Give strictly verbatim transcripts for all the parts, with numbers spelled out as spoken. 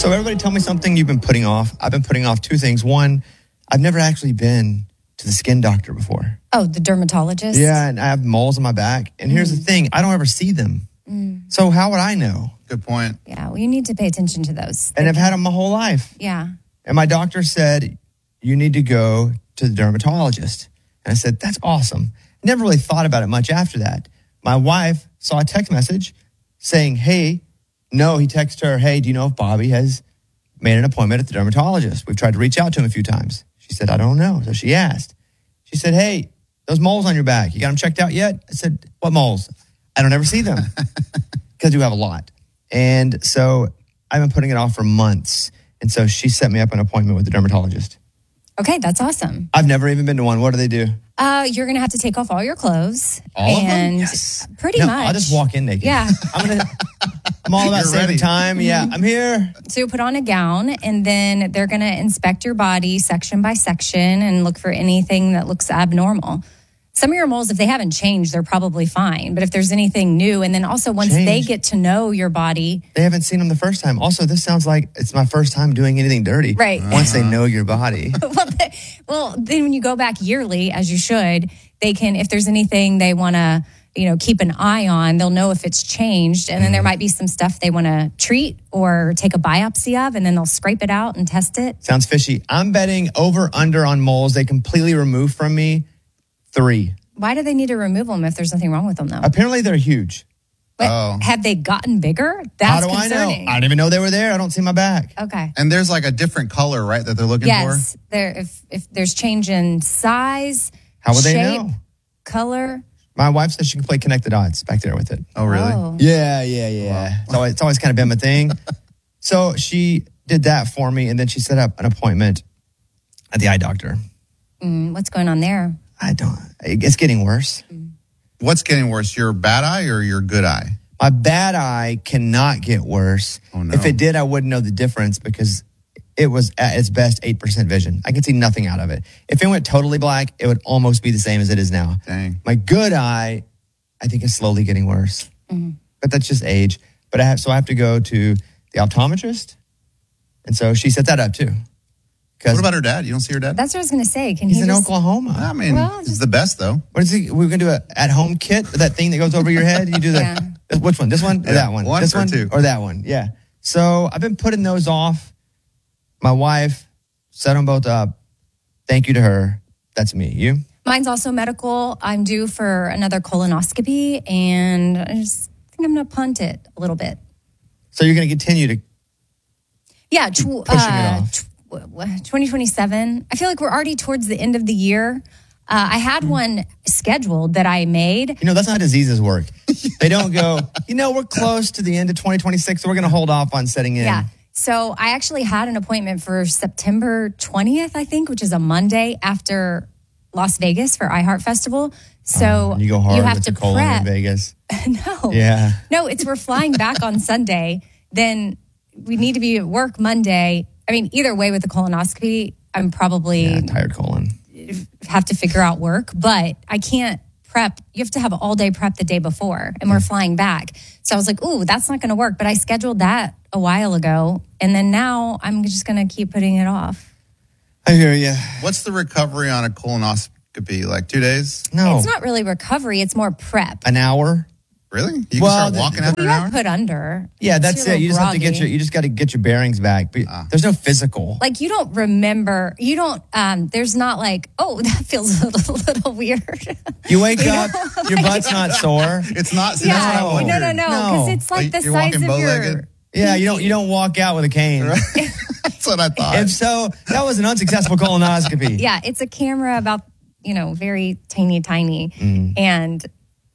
So everybody tell me something you've been putting off. I've been putting off two things. One, I've never actually been to the skin doctor before. Oh, the dermatologist? Yeah, and I have moles on my back. And here's Mm. the thing, I don't ever see them. Mm. So how would I know? Good point. Yeah, well, you need to pay attention to those. And I've had them my whole life. Yeah. And my doctor said, you need to go to the dermatologist. And I said, that's awesome. Never really thought about it much after that. My wife saw a text message saying, hey, no, he texted her, hey, do you know if Bobby has made an appointment at the dermatologist? We've tried to reach out to him a few times. She said, I don't know. So she asked. She said, hey, those moles on your back, you got them checked out yet? I said, what moles? I don't ever see them because I do have a lot. And so I've been putting it off for months. And so she set me up an appointment with the dermatologist. Okay, that's awesome. I've never even been to one. What do they do? Uh, you're going to have to take off all your clothes. All of them? and Yes. Pretty No, much. I'll just walk in naked. Yeah. I'm gonna. I'm all about You're saving ready. time. Yeah, I'm here. So you put on a gown, and then they're going to inspect your body section by section and look for anything that looks abnormal. Some of your moles, if they haven't changed, they're probably fine. But if there's anything new, and then also once they Changed. get to know your body, They haven't seen them the first time. Also, this sounds like it's my first time doing anything dirty. Right. Once they know your body. well, they, well, then when you go back yearly, as you should, they can, if there's anything they want to, you know, keep an eye on, they'll know if it's changed. And then there might be some stuff they want to treat or take a biopsy of, and then they'll scrape it out and test it. Sounds fishy. I'm betting over under on moles they completely remove from me. Three. Why do they need to remove them if there's nothing wrong with them, though? Apparently they're huge. But Oh. have they gotten bigger? That's How do concerning. I know? I didn't even know they were there. I don't see my back. Okay. And there's like a different color, right, that they're looking Yes. There, if if there's change in size, How would they shape, know? color. My wife says she can play connect the dots back there with it. for? Oh, really? Oh. Yeah, yeah, yeah. It's always, it's always kind of been my thing. So she did that for me, and then she set up an appointment at the eye doctor. Mm, what's going on there? I don't. It's getting worse. What's getting worse, your bad eye or your good eye? My bad eye cannot get worse. Oh, no. If it did, I wouldn't know the difference because it was at its best eight percent vision. I could see nothing out of it. If it went totally black, it would almost be the same as it is now. Dang. My good eye, I think, is slowly getting worse. But that's just age. But I have, so I have to go to the optometrist. And so she set that up too. What about her dad? You don't see her dad? That's what I was going to say. Can He's he in just, Oklahoma. I mean, Well, it's just- the best, though. What is he? We're going to do a at-home kit, that thing that goes over your head. You do the, Yeah. which one? This one or Yeah, that one? one this or one two. or that one? Yeah. So I've been putting those off. My wife set them both up. Thank you to her. That's me. You? Mine's also medical. I'm due for another colonoscopy, and I just think I'm going to punt it a little bit. So you're going to continue to Yeah, tw- pushing uh, it off. tw- twenty twenty-seven. I feel like we're already towards the end of the year. Uh, I had one scheduled that I made. You know, that's not how diseases work. They don't go, you know, we're close to the end of twenty twenty-six, so we're going to hold off on setting in. Yeah. So I actually had an appointment for September twentieth, I think, which is a Monday after Las Vegas for iHeart Festival. So Um, you go hard you have with to the colon prep. in Vegas. No. Yeah. No, it's we're flying back on Sunday. Then we need to be at work Monday. I mean, either way with the colonoscopy, I'm probably Yeah, tired colon. have to figure out work, but I can't prep. You have to have all day prep the day before, and we're flying back. So I was like, ooh, that's not going to work. But I scheduled that a while ago, and then now I'm just going to keep putting it off. I hear you. What's the recovery on a colonoscopy? Like two days? No. It's not really recovery; it's more prep. An hour? Really? You Well, can start the- walking the- after You an are hour? put under. Yeah, It's that's your it. You just have to get groggy. your you just got to get your bearings back. But Ah. there's no physical. Like you don't remember. You don't. Um, there's not like, oh, that feels a little, little weird. You wake up, your butt's not sore. It's not. See, yeah, that's what I no, wondered. no, no, because No. it's like Like, the you're size walking of your. bow-legged? Yeah, you don't you don't walk out with a cane. That's what I thought. If so, that was an unsuccessful colonoscopy. Yeah, it's a camera about, you know, very tiny, tiny. Mm. And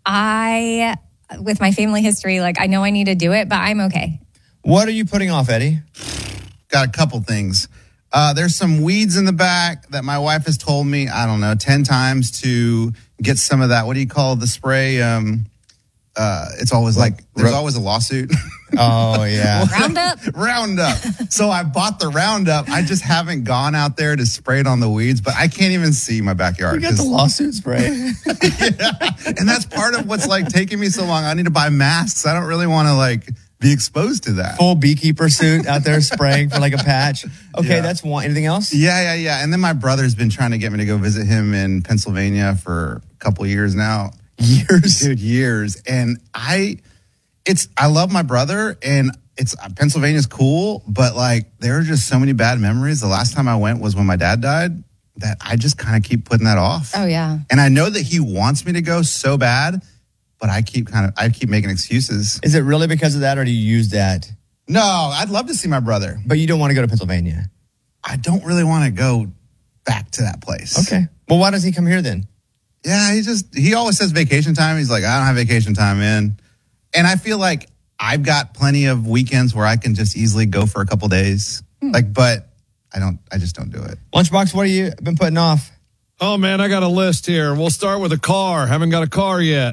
I, with my family history, like I know I need to do it, but I'm okay. What are you putting off, Eddie? Got a couple things. Uh, there's some weeds in the back that my wife has told me, I don't know, ten times to get some of that. What do you call the spray? Um, uh, it's always like, there's always a lawsuit. Oh yeah. Roundup. Roundup. So I bought the Roundup. I just haven't gone out there to spray it on the weeds, but I can't even see my backyard. You got the 'cause- lawsuit spray. yeah. And that's part of what's like taking me so long. I need to buy masks. I don't really want to like be exposed to that. Full beekeeper suit out there spraying for like a patch. Okay, Yeah. that's one. Anything else? Yeah, yeah, yeah. And then my brother's been trying to get me to go visit him in Pennsylvania for a couple of years now. Years. Dude, years. And I, it's, I love my brother and it's, Pennsylvania's cool, but like there are just so many bad memories. The last time I went was when my dad died that I just kind of keep putting that off. Oh, yeah. And I know that he wants me to go so bad, but I keep kind of, I keep making excuses. Is it really because of that or do you use that? No, I'd love to see my brother. But you don't want to go to Pennsylvania. I don't really want to go back to that place. Okay. Well, why does he come here then? Yeah, he just, he always says vacation time. He's like, I don't have vacation time, man. And I feel like I've got plenty of weekends where I can just easily go for a couple days. Hmm. Like, but I don't, I just don't do it. Lunchbox, what have you been putting off? Oh, man, I got a list here. We'll start with a car. Haven't got a car yet.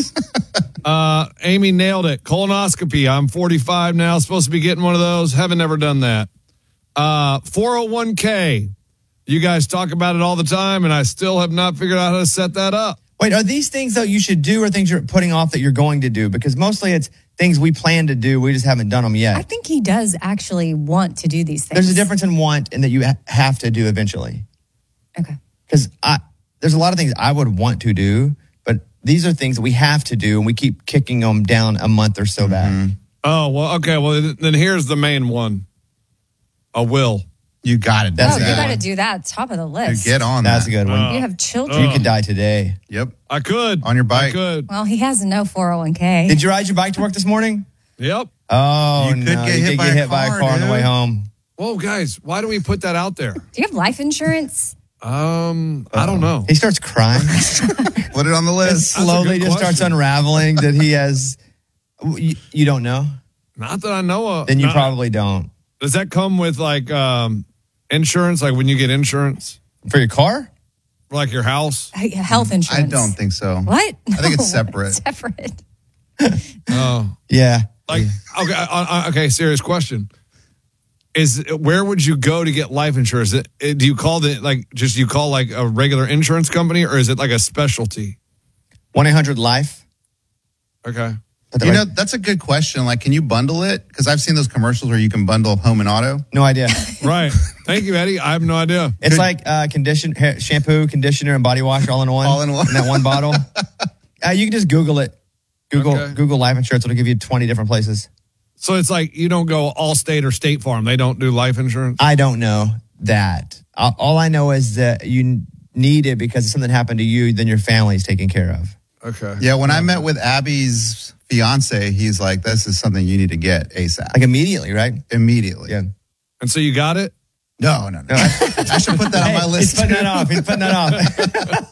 uh, Amy nailed it. Colonoscopy. I'm forty-five now. Supposed to be getting one of those. Haven't never done that. Uh, four oh one k. You guys talk about it all the time, and I still have not figured out how to set that up. Wait, are these things that you should do or things you're putting off that you're going to do? Because mostly it's things we plan to do. We just haven't done them yet. I think he does actually want to do these things. There's a difference in want and that you ha- have to do eventually. Okay. Because I there's a lot of things I would want to do, but these are things that we have to do, and we keep kicking them down a month or so back. Oh, well, okay. Well, then here's the main one. A will. You got it. That's oh, a you good got to one. do that top of the list. Get on That's that. a good one. You have children. you could die today. Yep. I could. On your bike. I could. Well, he has no four oh one k. Did you ride your bike to work this morning? Yep. Oh, You could no. get you hit did by get a hit by a car, car on the dude. way home. Whoa, guys, why do we put that out there? Do you have life insurance? Um, I don't know. He starts crying. Put it on the It list. slowly good just starts question. unraveling that he has. You, you don't know? Not that I know of. Then you Not- probably don't. Does that come with like um, insurance? Like when you get insurance, For your car? for like your house? Hey, Health I insurance. don't think so. What? I think it's No, separate. Separate. Oh, Yeah. like okay, uh, uh, okay. Serious question: Is where would you go to get life insurance? Is it, do you call the like just you call like a regular insurance company, or is it like a specialty? one eight hundred life. Okay. Put that You right- know, that's a good question. Like, can you bundle it? Because I've seen those commercials where you can bundle home and auto. no idea. Right. Thank you, Eddie. I have no idea. It's like uh, condition, hair, shampoo, conditioner, and body wash all in one. All in one. In that one bottle. uh, you can just Google it. Google Okay. Google life insurance. It'll give you twenty different places. So it's like you don't go Allstate or State Farm. They don't do life insurance. I don't know that. Uh, all I know is that you need it because if something happened to you, then your family's taken care of. Okay. Yeah, when I met with Abby's fiance, he's like, this is something you need to get ASAP. Like immediately, right? Immediately. Yeah. And so you got it. No, no, no. I, I should put that on my Hey, list. He's putting that off. He's putting that off.